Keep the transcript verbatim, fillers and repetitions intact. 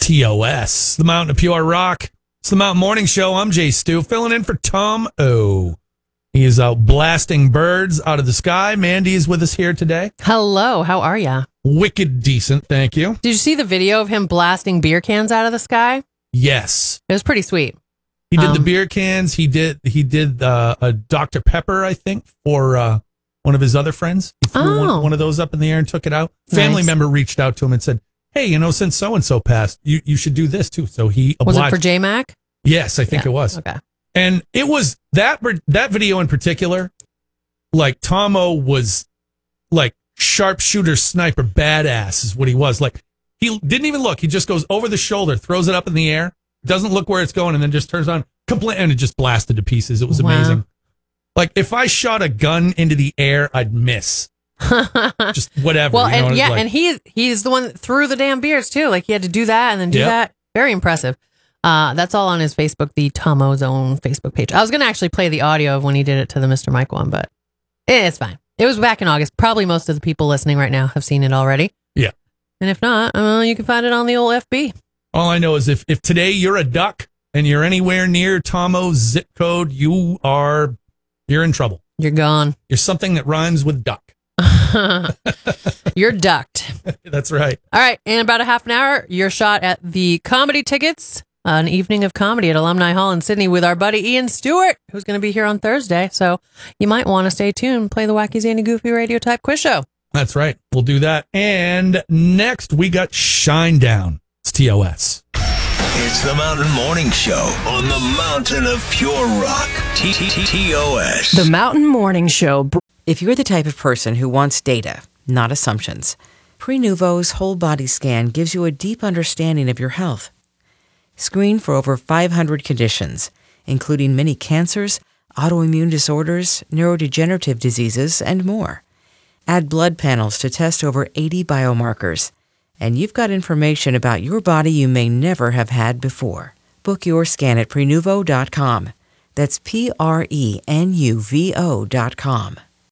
T O S, the Mountain of Pure Rock. It's the Mountain Morning Show. I'm Jay Stu, filling in for Tom O. He is out blasting birds out of the sky. Mandy is with us here today. Hello, how are ya? Wicked decent, thank you. Did you see the video of him blasting beer cans out of the sky? Yes. It was pretty sweet. He did Um, the beer cans. He did He did uh, a Doctor Pepper, I think, for uh, one of his other friends. He threw Oh. one, one of those up in the air and took it out. Family Nice. member reached out to him and said, hey, you know, since so-and-so passed, you, you should do this too. So he Was obliged. it for J-Mac? Yes, I think Yeah. it was. Okay. And it was that that video in particular, like Tomo was like sharpshooter sniper badass is what he was. Like he didn't even look. He just goes over the shoulder, throws it up in the air, doesn't look where it's going, and then just turns on, complete, and it just blasted to pieces. It was Wow. amazing. Like if I shot a gun into the air, I'd miss. Just whatever. Well, you know, and yeah, like, and he he's the one that threw the damn beers too. Like he had to do that and then do Yep. that. Very impressive. Uh, that's all on his Facebook, the Tomo's own Facebook page. I was going to actually play the audio of when he did it to the Mister Mike one, but it's fine. It was back in August. Probably most of the people listening right now have seen it already. Yeah. And if not, uh, you can find it on the old F B. all I know is if, if today you're a duck and you're anywhere near Tomo's zip code, you are you're in trouble. You're gone. You're something that rhymes with duck. You're ducked. That's right. All right. In about a half an hour, your shot at the comedy tickets. An evening of comedy at Alumni Hall in Sydney with our buddy Ian Stewart, who's going to be here on Thursday. So you might want to stay tuned, play the Wacky Zany Goofy radio type quiz show. That's right. We'll do that. And next we got Shine Down. It's T O S. It's the Mountain Morning Show on the Mountain of Pure Rock. T T T O S. The Mountain Morning Show. If you're the type of person who wants data, not assumptions, Prenuvo's whole body scan gives you a deep understanding of your health. Screen for over five hundred conditions, including many cancers, autoimmune disorders, neurodegenerative diseases, and more. Add blood panels to test over eighty biomarkers. And you've got information about your body you may never have had before. Book your scan at Prenuvo dot com. That's P R E N U V O dot com.